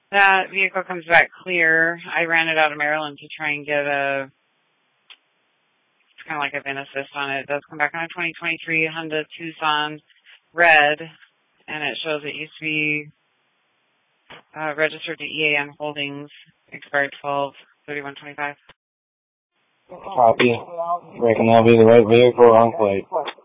That vehicle comes back clear. I ran it out of Maryland to try and get it's kind of like a VIN assist on it. It does come back on a 2023 Honda Tucson red, and it shows it used to be registered to EAN Holdings, expired 12/31/25. Copy. Reckon that'll be the right vehicle, wrong plate.